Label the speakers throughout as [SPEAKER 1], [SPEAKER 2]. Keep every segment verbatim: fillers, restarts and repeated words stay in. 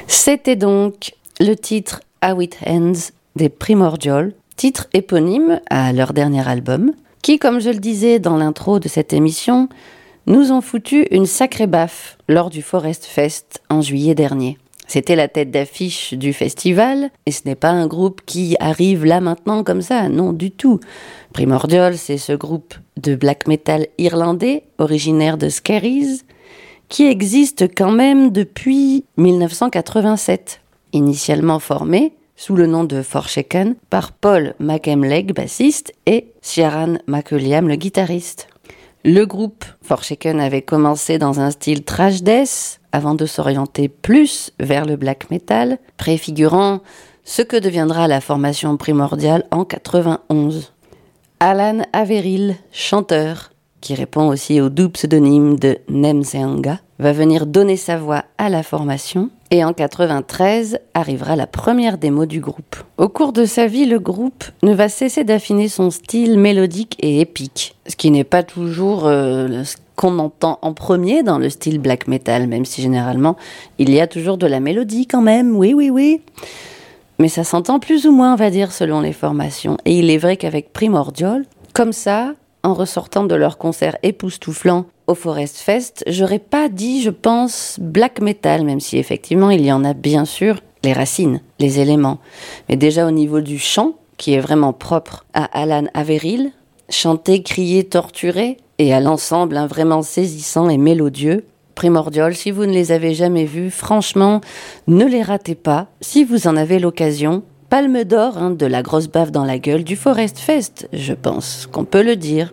[SPEAKER 1] C'était donc le titre How It Ends des Primordial, titre éponyme à leur dernier album, qui, comme je le disais dans l'intro de cette émission, nous ont foutu une sacrée baffe lors du Forest Fest en juillet dernier. C'était la tête d'affiche du festival, et ce n'est pas un groupe qui arrive là maintenant comme ça, non du tout. Primordial, c'est ce groupe de black metal irlandais, originaire de Skerries, qui existe quand même depuis dix-neuf cent quatre-vingt-sept, initialement formé sous le nom de Forshaken par Paul McEmleg, bassiste, et Ciaran McWilliam, le guitariste. Le groupe Forshaken avait commencé dans un style thrash death avant de s'orienter plus vers le black metal, préfigurant ce que deviendra la formation Primordial en quatre-vingt-onze. Alan Averill, chanteur, qui répond aussi au doux pseudonyme de Nemseanga, va venir donner sa voix à la formation, et en quatre-vingt-treize arrivera la première démo du groupe. Au cours de sa vie, le groupe ne va cesser d'affiner son style mélodique et épique, ce qui n'est pas toujours euh, ce qu'on entend en premier dans le style black metal, même si généralement il y a toujours de la mélodie quand même, oui oui oui. Mais ça s'entend plus ou moins, on va dire, selon les formations. Et il est vrai qu'avec Primordial, comme ça, en ressortant de leur concert époustouflant au Forest Fest, j'aurais pas dit, je pense, black metal, même si effectivement il y en a bien sûr les racines, les éléments. Mais déjà au niveau du chant, qui est vraiment propre à Alan Averill, chanter, crier, torturer, et à l'ensemble hein, vraiment saisissant et mélodieux. Primordial, si vous ne les avez jamais vus, franchement, ne les ratez pas. Si vous en avez l'occasion, palme d'or hein, de la grosse baffe dans la gueule du Forest Fest, je pense qu'on peut le dire.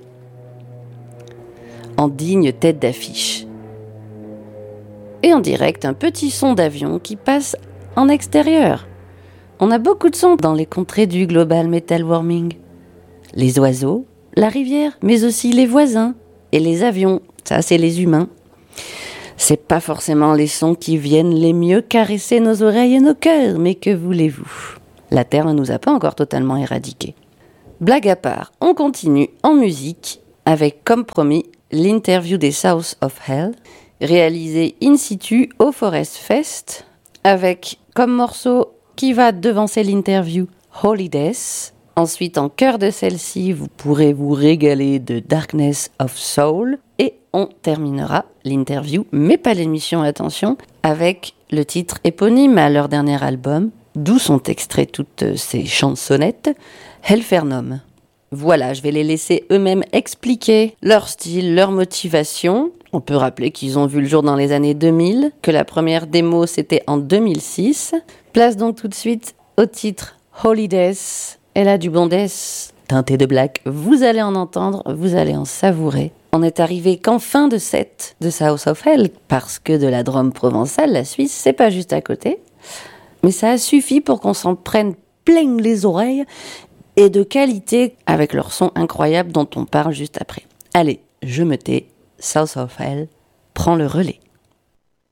[SPEAKER 1] En digne tête d'affiche. Et en direct, un petit son d'avion qui passe en extérieur. On a beaucoup de sons dans les contrées du global metal warming. Les oiseaux, la rivière, mais aussi les voisins et les avions. Ça, c'est les humains. C'est pas forcément les sons qui viennent les mieux caresser nos oreilles et nos cœurs, mais que voulez-vous ? La Terre ne nous a pas encore totalement éradiqués. Blague à part, on continue en musique avec, comme promis, l'interview des South of Hell, réalisée in situ au Forest Fest, avec comme morceau qui va devancer l'interview Holidays. Ensuite, en cœur de celle-ci, vous pourrez vous régaler de Darkness of Soul. Et on terminera l'interview, mais pas l'émission, attention, avec le titre éponyme à leur dernier album, d'où sont extraits toutes ces chansonnettes, Hellfernum. Voilà, je vais les laisser eux-mêmes expliquer leur style, leur motivation. On peut rappeler qu'ils ont vu le jour dans les années deux mille, que la première démo c'était en deux mille six. Place donc tout de suite au titre Holidays. Elle a du bon death, teinté de black. Vous allez en entendre, vous allez en savourer. On est arrivé qu'en fin de set de South of Hell, parce que de la Drôme provençale, la Suisse, c'est pas juste à côté. Mais ça a suffi pour qu'on s'en prenne plein les oreilles, et de qualité, avec leur son incroyable dont on parle juste après. Allez, je me tais, South of Hell prend le relais.